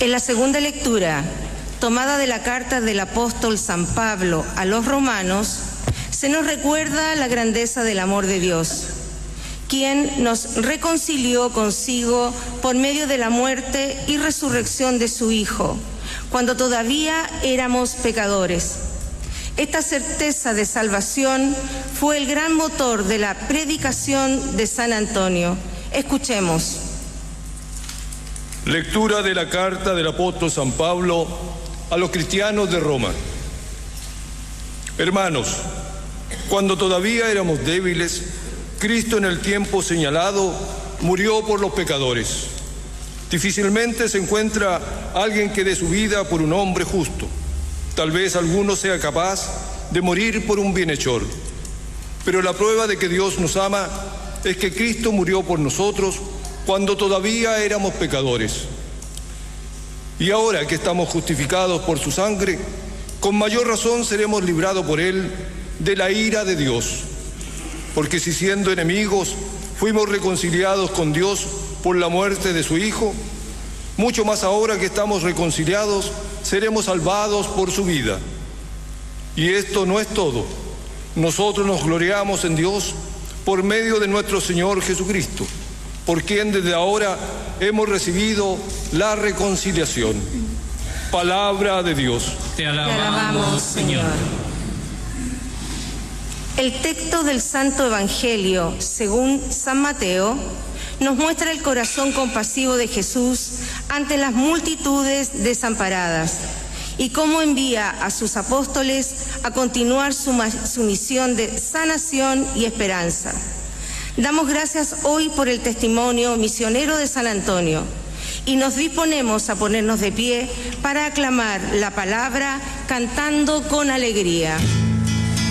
En la segunda lectura, tomada de la carta del apóstol San Pablo a los romanos, se nos recuerda la grandeza del amor de Dios, quien nos reconcilió consigo por medio de la muerte y resurrección de su Hijo, cuando todavía éramos pecadores. Esta certeza de salvación fue el gran motor de la predicación de San Antonio. Escuchemos. Lectura de la carta del apóstol San Pablo a los cristianos de Roma. Hermanos, cuando todavía éramos débiles, Cristo en el tiempo señalado murió por los pecadores. Difícilmente se encuentra alguien que dé su vida por un hombre justo. Tal vez alguno sea capaz de morir por un bienhechor. Pero la prueba de que Dios nos ama es que Cristo murió por nosotros cuando todavía éramos pecadores. Y ahora que estamos justificados por su sangre, con mayor razón seremos librados por él de la ira de Dios. Porque si siendo enemigos fuimos reconciliados con Dios por la muerte de su Hijo, mucho más ahora que estamos reconciliados, seremos salvados por su vida. Y esto no es todo. Nosotros nos gloriamos en Dios por medio de nuestro Señor Jesucristo, por quien desde ahora hemos recibido la reconciliación. Palabra de Dios. Te alabamos, Señor. El texto del Santo Evangelio, según San Mateo, nos muestra el corazón compasivo de Jesús ante las multitudes desamparadas y cómo envía a sus apóstoles a continuar su misión de sanación y esperanza. Damos gracias hoy por el testimonio misionero de San Antonio y nos disponemos a ponernos de pie para aclamar la palabra cantando con alegría.